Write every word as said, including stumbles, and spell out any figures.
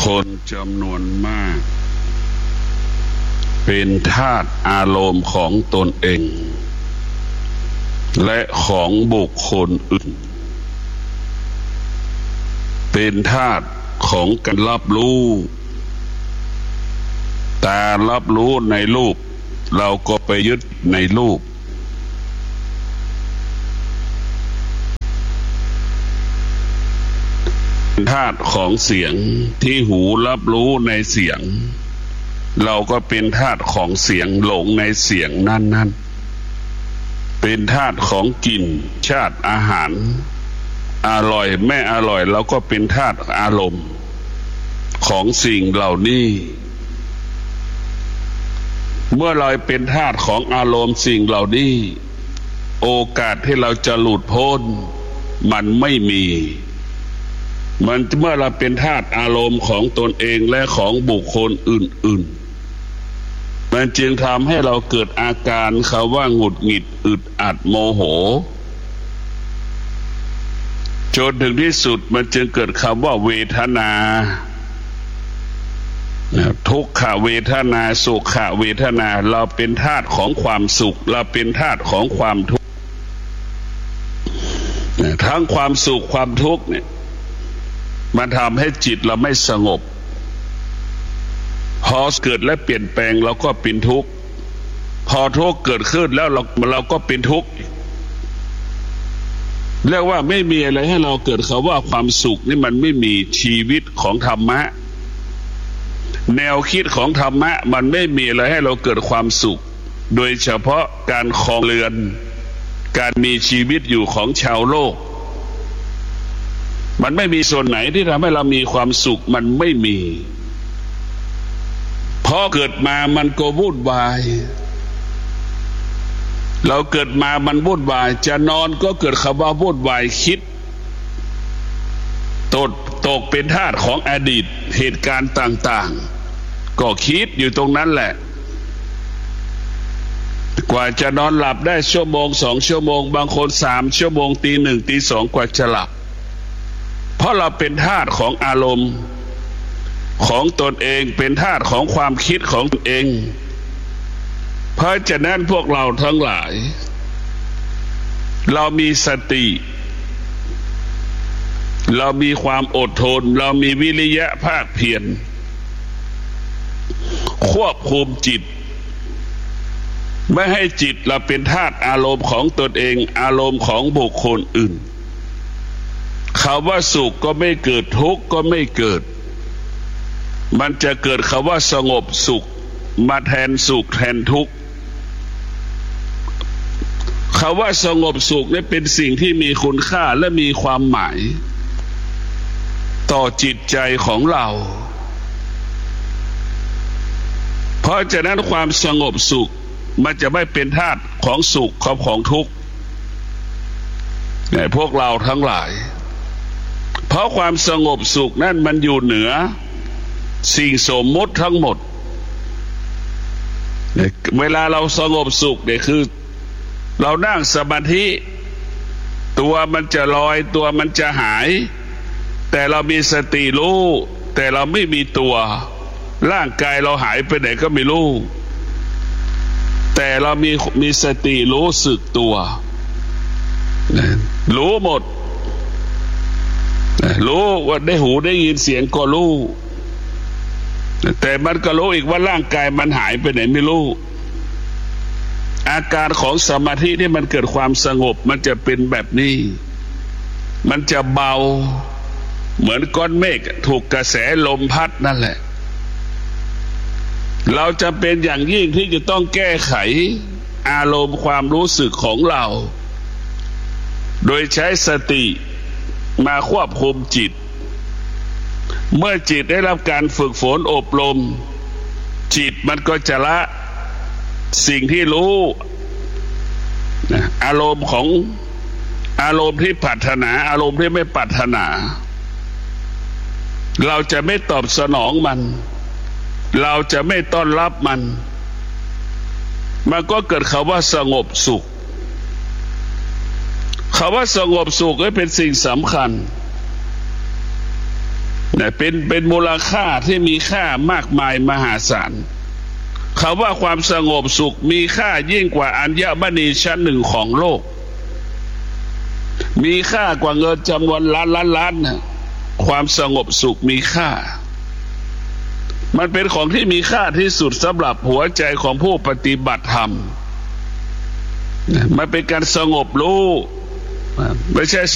คนจำนวนมากเป็นทาสอารมณ์ของตนเองและของบุคคลอื่นเป็นทาสของการรับรู้แต่รับรู้ในรูปเราก็ไปยึดในรูปเป็นธาตุของเสียงที่หูรับรู้ในเสียงเราก็เป็นธาตุของเสียงหลงในเสียงนั้นๆเป็นธาตุของกลิ่นชาติอาหารอร่อยไม่อร่อยเราก็เป็นธาตุอารมณ์ของสิ่งเหล่านี้เมื่อเราเป็นธาตุของอารมณ์สิ่งเหล่านี้โอกาสที่เราจะหลุดพ้นมันไม่มีมันเมื่อเราเป็นธาตุอารมณ์ของตนเองและของบุคคลอื่นๆมันจึงทำให้เราเกิดอาการคำว่าหงุดหงิดอึดอัดโมโหจนถึงที่สุดมันจึงเกิดคำว่าเวทนาทุกขเวทนาสุขเวทนาเราเป็นธาตุของความสุขเราเป็นธาตุของความทุกข์ทั้งความสุขความทุกข์เนี่ยมันทำให้จิตเราไม่สงบพอเกิดและเปลี่ยนแปลงเราก็เป็นทุกข์พอทุกข์เกิดขึ้นแล้วเราเราก็เป็นทุกข์เรียกว่าไม่มีอะไรให้เราเกิดคำว่าความสุขนี่มันไม่มีชีวิตของธรรมะแนวคิดของธรรมะมันไม่มีอะไรให้เราเกิดความสุขโดยเฉพาะการครองเรือนการมีชีวิตอยู่ของชาวโลกมันไม่มีส่วนไหนที่ทำให้เรามีความสุขมันไม่มีพอเกิดมามันก็วุ่นวายเราเกิดมามันวุ่นวายจะนอนก็เกิดคำว่าวุ่นวายคิดตกตกเป็นทาสของอดีตเหตุการณ์ต่างๆก็คิดอยู่ตรงนั้นแหละกว่าจะนอนหลับได้ชั่วโมงสองชั่วโมงบางคนสามชั่วโมงตีหนึ่งตีสองกว่าจะหลับเพราะเราเป็นทาสของอารมณ์ของตนเองเป็นทาสของความคิดของตนเองเพราะฉะนั้นพวกเราทั้งหลายเรามีสติเรามีความอดทนเรามีวิริยะภาคเพียรควบคุมจิตไม่ให้จิตเราเป็นทาสอารมณ์ของตนเองอารมณ์ของบุคคลอื่นคำว่าสุขก็ไม่เกิดทุกข์ก็ไม่เกิดมันจะเกิดคำว่าสงบสุขมาแทนสุขแทนทุกข์คำว่าสงบสุขนี่เป็นสิ่งที่มีคุณค่าและมีความหมายต่อจิตใจของเราเพราะฉะนั้นความสงบสุขมันจะไม่เป็นธาตุของสุขของของทุกข์ในพวกเราทั้งหลายเพราะความสงบสุขนั่นมันอยู่เหนือสิ่งสมมติทั้งหมดเวลาเราสงบสุขเนี่ยคือเรานั่งสมาธิตัวมันจะลอยตัวมันจะหายแต่เรามีสติรู้แต่เราไม่มีตัวร่างกายเราหายไปไหนก็ไม่รู้แต่เรามีมีสติรู้สึกตัวรู้หมดรู้ว่าได้หูได้ยินเสียงก็รู้แต่มันก็รู้อีกว่าร่างกายมันหายไปไหนไม่รู้อาการของสมาธิที่มันเกิดความสงบมันจะเป็นแบบนี้มันจะเบาเหมือนก้อนเมฆถูกกระแสลมพัดนั่นแหละเราจำเป็นอย่างยิ่งที่จะต้องแก้ไขอารมณ์ความรู้สึกของเราโดยใช้สติมาควบคุมจิตเมื่อจิตได้รับการฝึกฝนอบรมจิตมันก็จะละสิ่งที่รู้อารมณ์ของอารมณ์ที่ปรารถนาอารมณ์ที่ไม่ปรารถนาเราจะไม่ตอบสนองมันเราจะไม่ต้อนรับมันมันก็เกิดคำว่าสงบสุขคำว่าสงบสุขก็เป็นสิ่งสำคัญเนี่ยเป็นเป็นมูลค่าที่มีค่ามากมายมหาศาลเขาว่าความสงบสุขมีค่ายิ่งกว่าอัญมณีชั้นหนึ่งของโลกมีค่ากว่าเงินจำนวนล้านล้านล้านนะความสงบสุขมีค่ามันเป็นของที่มีค่าที่สุดสำหรับหัวใจของผู้ปฏิบัติธรรมมันเป็นการสงบรู้ไม่ใช่